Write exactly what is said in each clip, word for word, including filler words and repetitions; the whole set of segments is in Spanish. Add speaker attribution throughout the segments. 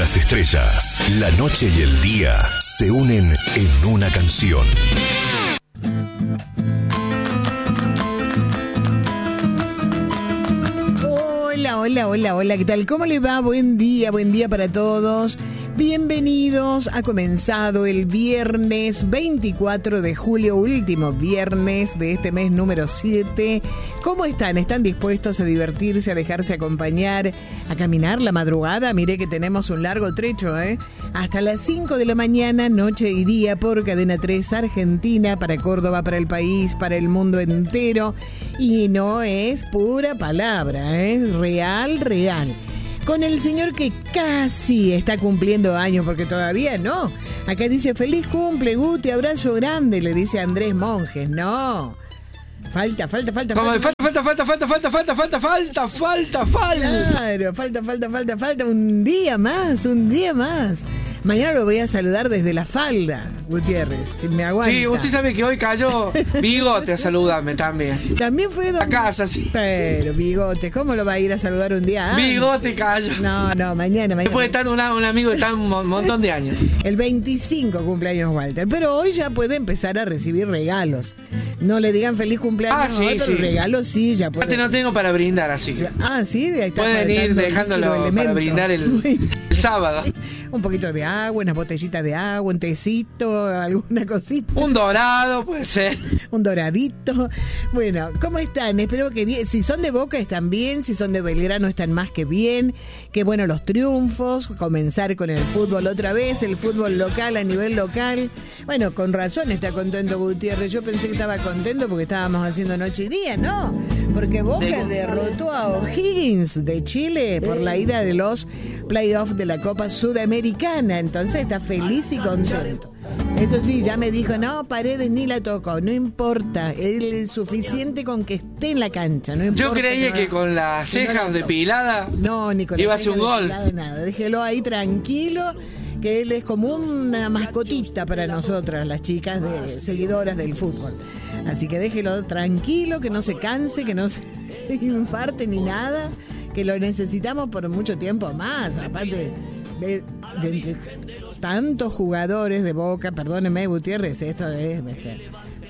Speaker 1: las estrellas, la noche y el día se unen en una canción.
Speaker 2: Hola, hola, hola, hola, ¿qué tal? ¿Cómo le va? Buen día, buen día para todos. Bienvenidos, ha comenzado el viernes veinticuatro de julio, último viernes de este mes número siete. ¿Cómo están? ¿Están dispuestos a divertirse, a dejarse acompañar, a caminar la madrugada? Mire que tenemos un largo trecho, ¿eh? Hasta las cinco de la mañana, noche y día, por Cadena tres Argentina, para Córdoba, para el país, para el mundo entero. Y no es pura palabra, ¿eh? Real, real. Con el señor que casi está cumpliendo años, porque todavía no. Acá dice, feliz cumple, Guti, abrazo grande, le dice Andrés Monjes. No. Falta, falta, falta,
Speaker 3: Como
Speaker 2: falta.
Speaker 3: Falta, falta, falta, falta, falta, falta, falta, falta, falta.
Speaker 2: Claro, falta, falta, falta, falta. Un día más, un día más. Mañana lo voy a saludar desde la falda, Gutiérrez, si me aguanta.
Speaker 3: Sí, usted sabe que hoy cayó Bigote a saludarme también.
Speaker 2: También fue don...
Speaker 3: A casa, sí.
Speaker 2: Pero, Bigote, ¿cómo lo va a ir a saludar un día antes?
Speaker 3: Bigote cayó.
Speaker 2: No, no, mañana, mañana.
Speaker 3: Después de estar una, un amigo que está un mo- montón de años.
Speaker 2: El veinticinco cumpleaños Walter, pero hoy ya puede empezar a recibir regalos. No le digan feliz cumpleaños,
Speaker 3: Ah, sí,
Speaker 2: hoy, pero
Speaker 3: sí.
Speaker 2: regalos sí, ya puede.
Speaker 3: Aparte no tengo para brindar, así que
Speaker 2: Ah, sí, ahí está.
Speaker 3: pueden ir
Speaker 2: faltando
Speaker 3: dejándolo
Speaker 2: el
Speaker 3: para
Speaker 2: elemento.
Speaker 3: brindar el, el sábado.
Speaker 2: Un poquito de agua, unas botellitas de agua, un tecito, alguna cosita.
Speaker 3: Un dorado, puede ser.
Speaker 2: Un doradito. Bueno, ¿cómo están? Espero que bien. Si son de Boca están bien, si son de Belgrano están más que bien. Qué bueno los triunfos, comenzar con el fútbol otra vez, el fútbol local a nivel local. Bueno, con razón está contento Gutiérrez. Yo pensé que estaba contento porque estábamos haciendo noche y día, ¿no? Porque Boca derrotó a O'Higgins de Chile por la ida de los playoffs de la Copa Sudamericana. Entonces está feliz y contento. Eso sí, ya me dijo, no, Paredes ni la tocó, no importa, es suficiente con que esté en la cancha, no importa.
Speaker 3: Yo creía
Speaker 2: que,
Speaker 3: que con las cejas
Speaker 2: no
Speaker 3: depiladas
Speaker 2: no, ni con
Speaker 3: iba a
Speaker 2: las
Speaker 3: hacer un
Speaker 2: cejas
Speaker 3: gol.
Speaker 2: depiladas, nada. Déjelo ahí tranquilo, que él es como una mascotita para nosotras, las chicas de seguidoras del fútbol. Así que déjelo tranquilo, que no se canse, que no se infarte ni nada, que lo necesitamos por mucho tiempo más. Aparte de, de entre tantos jugadores de Boca, perdóneme Gutiérrez, esto es, este,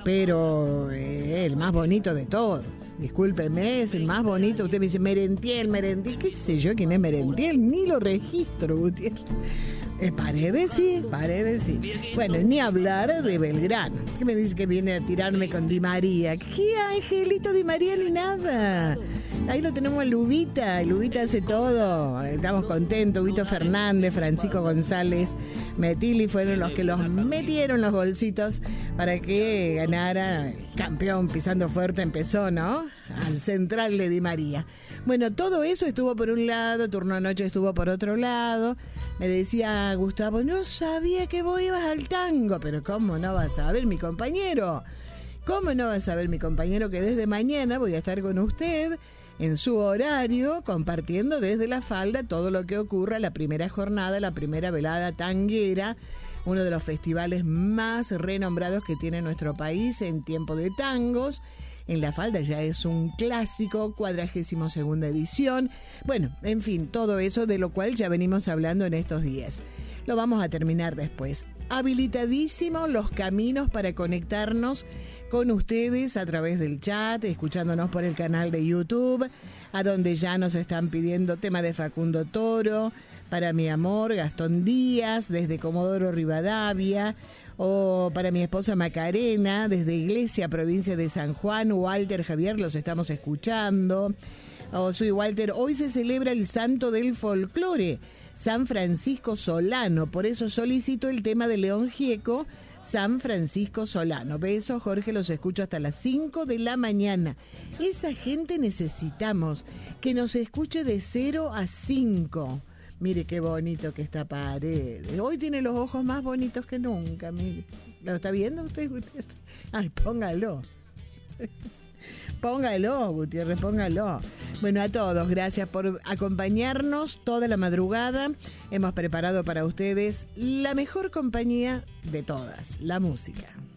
Speaker 2: pero eh, el más bonito de todos. Discúlpeme, es el más bonito. Usted me dice Merentiel, Merentiel, qué sé yo quién es Merentiel, ni lo registro, Gutiérrez. Eh, Paredes sí, Paredes sí. Bueno, ni hablar de Belgrano. ¿Qué me dice que viene a tirarme con Di María? ¿Qué Angelito Di María ni nada? Ahí lo tenemos a Lubita, Lubita hace todo. Estamos contentos. Vito Fernández, Francisco González, Metili fueron los que los metieron los bolsitos para que ganara. Campeón pisando fuerte empezó, ¿no? Al central de Di María. Bueno, todo eso estuvo por un lado, turno anoche estuvo por otro lado. Me decía Gustavo, no sabía que vos ibas al tango, pero ¿cómo no vas a ver, mi compañero? ¿Cómo no vas a ver, mi compañero, que desde mañana voy a estar con usted en su horario, compartiendo desde la falda todo lo que ocurra la primera jornada, la primera velada tanguera, uno de los festivales más renombrados que tiene nuestro país en tiempo de tangos. En la falda ya es un clásico, cuadragésimo segunda edición. Bueno, en fin, todo eso de lo cual ya venimos hablando en estos días. Lo vamos a terminar después. Habilitadísimos los caminos para conectarnos con ustedes a través del chat, escuchándonos por el canal de YouTube, a donde ya nos están pidiendo tema de Facundo Toro, para mi amor, Gastón Díaz, desde Comodoro Rivadavia, o para mi esposa Macarena, desde Iglesia, provincia de San Juan. Walter, Javier, los estamos escuchando. Oh, soy Walter, hoy se celebra el santo del folclore, San Francisco Solano, por eso solicito el tema de León Gieco, San Francisco Solano. Besos, Jorge, los escucho hasta las cinco de la mañana. Esa gente necesitamos, que nos escuche de cero a cinco. Mire qué bonito que está Paredes. Hoy tiene los ojos más bonitos que nunca, mire. ¿Lo está viendo usted, Gutiérrez? Ay, póngalo. Póngalo, Gutiérrez, póngalo. Bueno, a todos, gracias por acompañarnos toda la madrugada. Hemos preparado para ustedes la mejor compañía de todas, la música.